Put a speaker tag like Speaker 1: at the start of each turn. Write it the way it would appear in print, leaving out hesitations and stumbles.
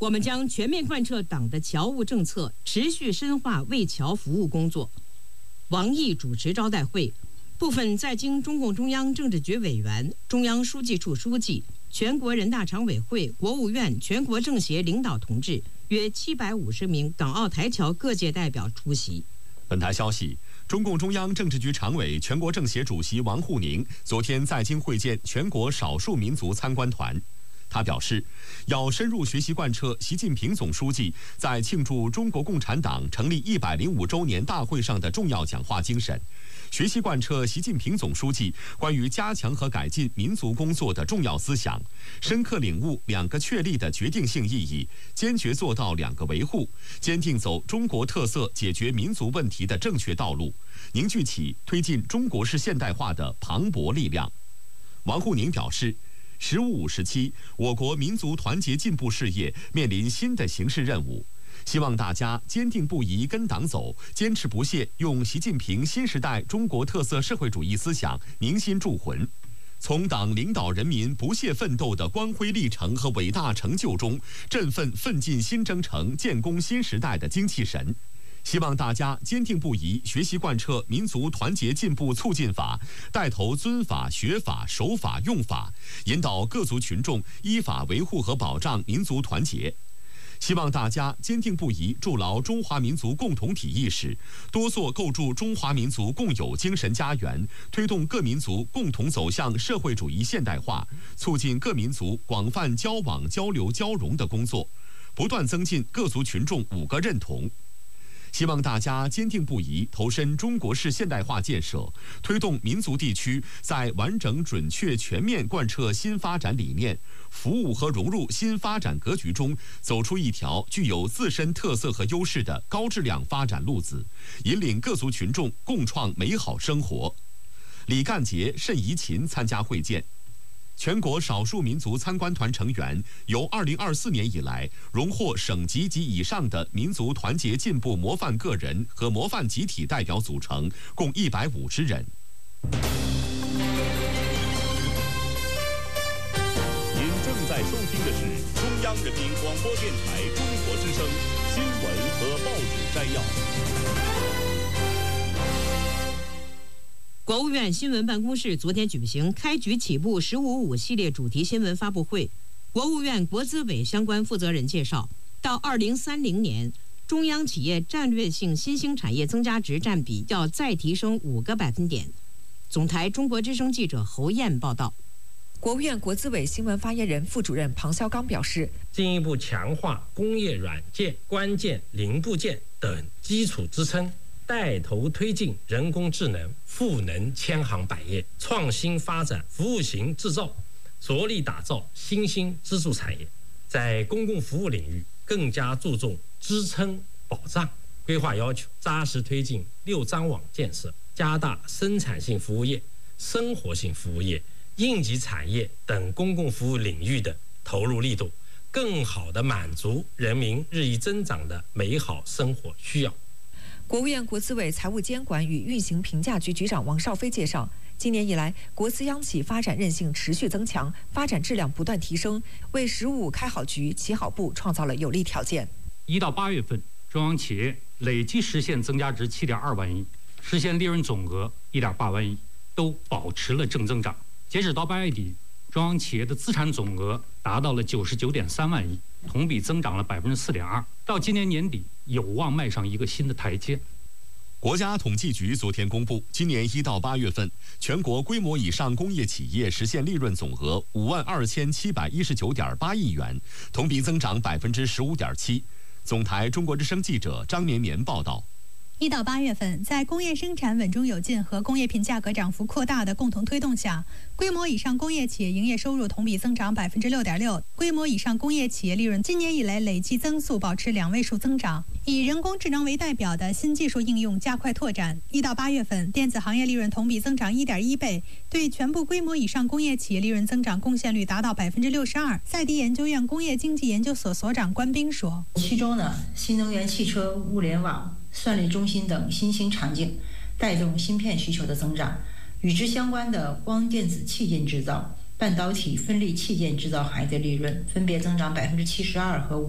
Speaker 1: 我们将全面贯彻党的侨务政策，持续深化为侨服务工作。王毅主持招待会，部分在京中共中央政治局委员、中央书记处书记、全国人大常委会、国务院全国政协领导同志约750名港澳台侨各界代表出席。
Speaker 2: 本台消息，中共中央政治局常委、全国政协主席王沪宁昨天在京会见全国少数民族参观团。他表示，要深入学习贯彻习近平总书记在庆祝中国共产党成立105周年大会上的重要讲话精神，学习贯彻习近平总书记关于加强和改进民族工作的重要思想，深刻领悟2个确立的决定性意义，坚决做到2个维护，坚定走中国特色解决民族问题的正确道路，凝聚起推进中国式现代化的磅礴力量。王沪宁表示，“15+5”时期，我国民族团结进步事业面临新的形势任务，希望大家坚定不移跟党走，坚持不懈用习近平新时代中国特色社会主义思想凝心铸魂，从党领导人民不懈奋斗的光辉历程和伟大成就中，振奋奋进新征程、建功新时代的精气神。希望大家坚定不移学习贯彻民族团结进步促进法，带头遵法学法守法用法，引导各族群众依法维护和保障民族团结。希望大家坚定不移筑牢中华民族共同体意识，多做构筑中华民族共有精神家园，推动各民族共同走向社会主义现代化，促进各民族广泛交往交流交融的工作，不断增进各族群众5个认同。希望大家坚定不移投身中国式现代化建设，推动民族地区在完整准确全面贯彻新发展理念，服务和融入新发展格局中，走出一条具有自身特色和优势的高质量发展路子，引领各族群众共创美好生活。李干杰、谌贻琴参加会见。全国少数民族参观团成员由2024年以来荣获省级及以上的民族团结进步模范个人和模范集体代表组成，共150人。
Speaker 3: 您正在收听的是中央人民广播电台中国之声新闻和报纸摘要。
Speaker 1: 国务院新闻办公室昨天举行开局起步“15+5”系列主题新闻发布会。国务院国资委相关负责人介绍，到2030年，中央企业战略性新兴产业增加值占比要再提升5个百分点。总台中国之声记者侯燕报道。
Speaker 4: 国务院国资委新闻发言人、副主任庞肖刚表示，
Speaker 5: 进一步强化工业软件、关键零部件等基础支撑，带头推进人工智能赋能千行百业，创新发展服务型制造，着力打造新兴支柱产业。在公共服务领域更加注重支撑保障，规划要求扎实推进6张网建设，加大生产性服务业、生活性服务业、应急产业等公共服务领域的投入力度，更好地满足人民日益增长的美好生活需要。
Speaker 4: 国务院国资委财务监管与运行评价局局长王少飞介绍，今年以来，国资央企发展韧性持续增强，发展质量不断提升，为“15+5”开好局、起好步创造了有利条件。
Speaker 6: 1到8月份，中央企业累计实现增加值7.2万亿，实现利润总额1.8万亿，都保持了正增长。截止到8月底，中央企业的资产总额达到了99.3万亿，同比增长了4.2%。到今年年底，有望迈上一个新的台阶。
Speaker 2: 国家统计局昨天公布，今年1到8月份，全国规模以上工业企业实现利润总额52719.8亿元，同比增长15.7%。总台中国之声记者张绵绵报道。
Speaker 7: 1到8月份，在工业生产稳中有进和工业品价格涨幅扩大的共同推动下，规模以上工业企业营业收入同比增长6.6%，规模以上工业企业利润今年以来累计增速保持2位数增长。以人工智能为代表的新技术应用加快拓展。1到8月份，电子行业利润同比增长1.1倍，对全部规模以上工业企业利润增长贡献率达到62%。赛迪研究院工业经济研究所所长关斌说：“
Speaker 8: 其中呢，新能源汽车、物联网、算力中心等新兴场景带动芯片需求的增长，与之相关的光电子器件制造、半导体分立器件制造行业的利润分别增长72%和